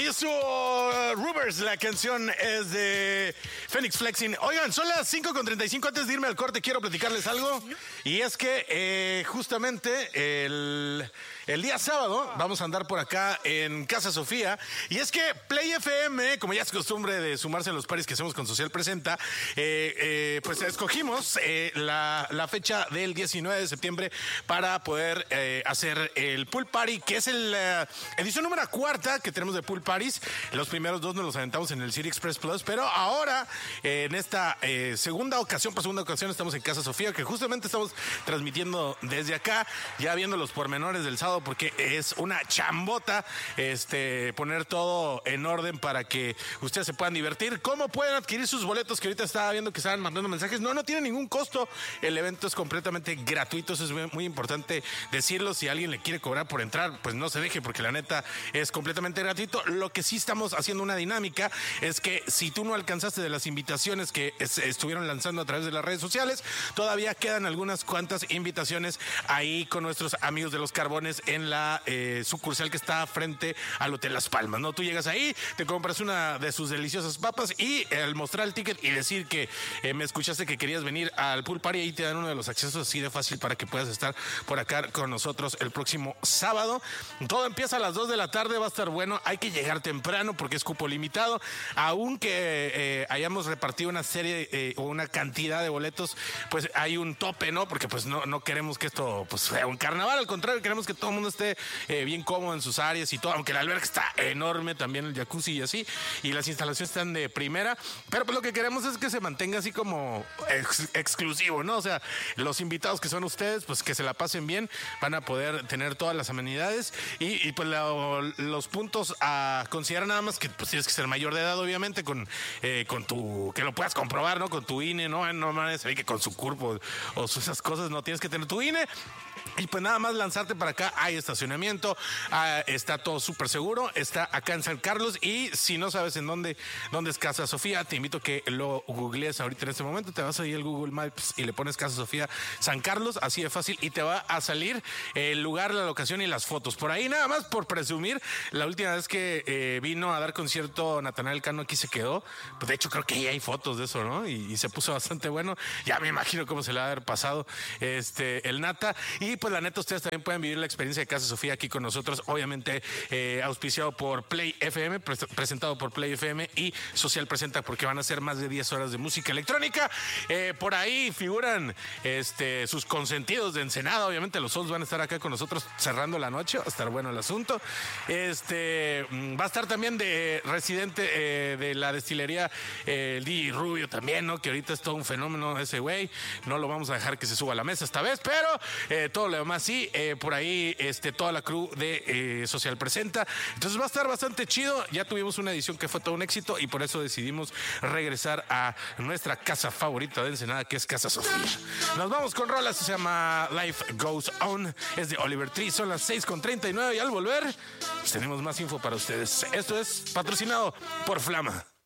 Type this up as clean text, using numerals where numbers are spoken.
estuvo Rubers, la canción es de Phoenix Flexing. Oigan, son las 5:35, antes de irme al corte quiero platicarles algo. Y es que justamente el día sábado vamos a andar por acá en Casa Sofía. Y es que Play FM, como ya es costumbre de sumarse a los paris que hacemos con Social Presenta, pues escogimos la fecha del 19 de septiembre para poder hacer el Pool Party, que es la edición número 4 que tenemos de Pool Parties. Los primeros dos nos los aventamos en el City Express Plus, pero ahora en esta segunda ocasión estamos en Casa Sofía, que justamente estamos transmitiendo desde acá, ya viendo los pormenores del sábado, porque es una chambota poner todo en orden para que ustedes se puedan divertir. ¿Cómo pueden adquirir sus boletos? Que ahorita estaba viendo que estaban mandando mensajes. No tiene ningún costo. El evento es completamente gratuito. Eso es muy importante decirlo. Si alguien le quiere cobrar por entrar, pues no se deje, porque la neta es completamente gratuito. Lo que sí estamos haciendo una dinámica es que si tú no alcanzaste de las invitaciones que estuvieron lanzando a través de las redes sociales, todavía quedan algunas cuantas invitaciones ahí con nuestros amigos de Los Carbones en la sucursal que está frente al Hotel Las Palmas, ¿no? Tú llegas ahí, te compras una de sus deliciosas papas y al mostrar el ticket y decir que me escuchaste que querías venir al Pool Party, ahí te dan uno de los accesos así de fácil para que puedas estar por acá con nosotros el próximo sábado. Todo empieza a las 2 de la tarde, va a estar bueno. Hay que llegar temprano porque es cupo limitado. Aunque hayamos repartido una serie o una cantidad de boletos, pues hay un tope, ¿no? Porque pues no queremos que esto pues sea un carnaval, al contrario, queremos que todo el mundo esté bien cómodo en sus áreas y todo, aunque la alberca está enorme, también el jacuzzi y así, y las instalaciones están de primera, pero pues lo que queremos es que se mantenga así como exclusivo, ¿no? O sea, los invitados que son ustedes, pues que se la pasen bien, van a poder tener todas las amenidades y pues los puntos a considerar, nada más que pues tienes que ser mayor de edad, obviamente, con tu, que lo puedas comprobar, ¿no? Con tu INE, no mames, que con su cuerpo o esas cosas, no tienes que tener tu INE. Y pues nada más lanzarte para acá, hay estacionamiento, está todo súper seguro, está acá en San Carlos, y si no sabes en dónde es Casa Sofía, te invito a que lo googlees ahorita en este momento, te vas ahí al Google Maps y le pones Casa Sofía San Carlos, así de fácil, y te va a salir el lugar, la locación y las fotos. Por ahí nada más por presumir, la última vez que vino a dar concierto Natanael Cano aquí se quedó, pues de hecho creo que ahí hay fotos de eso, ¿no? Y se puso bastante bueno, ya me imagino cómo se le va a haber pasado el Nata. Y pues la neta, ustedes también pueden vivir la experiencia de Casa Sofía aquí con nosotros, obviamente auspiciado por Play FM, presentado por Play FM y Social Presenta, porque van a ser más de 10 horas de música electrónica. Por ahí figuran sus consentidos de Ensenada, obviamente los Souls van a estar acá con nosotros cerrando la noche, va a estar bueno el asunto. Va a estar también de residente de la destilería el DJ Rubio también, ¿no? Que ahorita es todo un fenómeno ese güey, no lo vamos a dejar que se suba a la mesa esta vez, pero todo lo demás sí, por ahí toda la crew de Social Presenta. Entonces va a estar bastante chido. Ya tuvimos una edición que fue todo un éxito y por eso decidimos regresar a nuestra casa favorita de Ensenada, que es Casa Sofía. Nos vamos con rolas, se llama Life Goes On, es de Oliver Tree, son las 6:39 y al volver pues tenemos más info para ustedes. Esto es patrocinado por Flama.